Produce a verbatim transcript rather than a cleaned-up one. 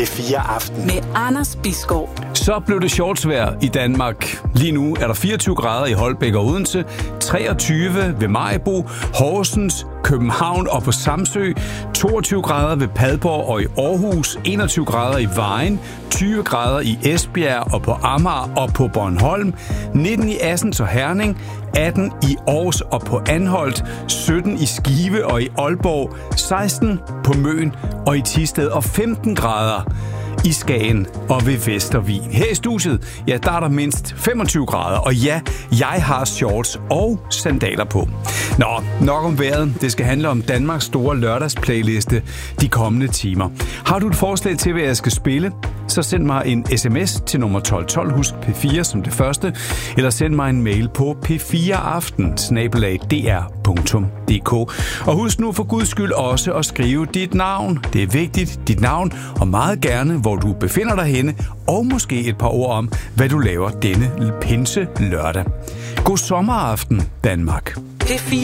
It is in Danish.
P fire Aften. Med Anders Bisgaard. Så blev det shortsvejr i Danmark. Lige nu er der fireogtyve grader i Holbæk og Odense, treogtyve ved Maribo, Horsens, København og på Samsø, toogtyve grader ved Padborg og i Aarhus, enogtyve grader i Vejen, tyve grader i Esbjerg og på Amager og på Bornholm, nitten i Assens og Herning, atten i Aarhus og på Anholt, sytten i Skive og i Aalborg, seksten på Møn og i Thisted og femten grader i Skagen og ved Vestervig. Her i studiet, ja, der er der mindst femogtyve grader, og ja, jeg har shorts og sandaler på. Nå, nok om vejret. Det skal handle om Danmarks store lørdagsplayliste de kommende timer. Har du et forslag til, hvad jeg skal spille, så send mig en sms til nummer tolv tolv, husk P fire som det første, eller send mig en mail på p fire aften snabel-a d r punktum d k. Og husk nu for guds skyld også at skrive dit navn. Det er vigtigt, dit navn, og meget gerne, hvor du befinder dig henne, og måske et par ord om, hvad du laver denne pinse lørdag. God sommeraften, Danmark. P fire